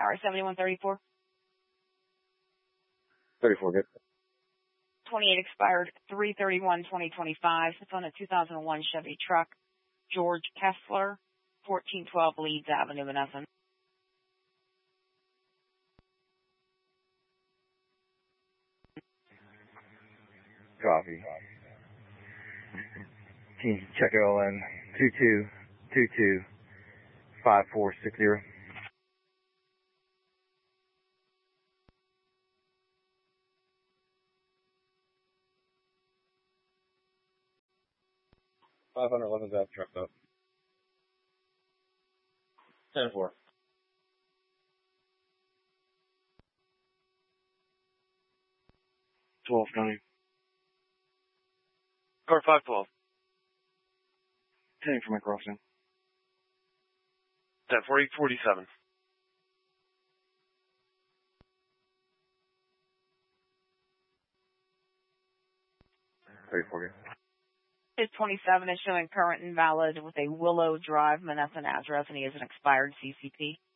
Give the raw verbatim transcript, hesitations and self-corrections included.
Tower seventy-one thirty-four. thirty-four, good. twenty-eight expired three thirty-one twenty twenty-five. It's on a two thousand one Chevy truck. George Kessler, fourteen twelve Leeds Avenue, Menneson. Coffee. Can you check O L N two two two two five four six zero? five hundred eleventh Ave truck up. ten four. twelve County. Car five twelve. ten for my crossing. ten forty forty-seven. thirty-four, good. His twenty-seven is showing current and valid with a Willow Drive, Menneson address, and he has an expired C C P.